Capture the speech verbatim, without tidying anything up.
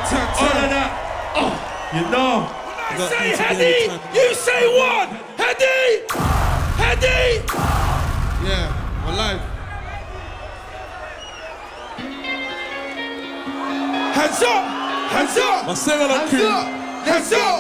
All of that. Oh, you know. When I say Heady, you say one. Heady! Heady! Yeah, we're live. Hands up! Hands up! My single Hands up! Hands up!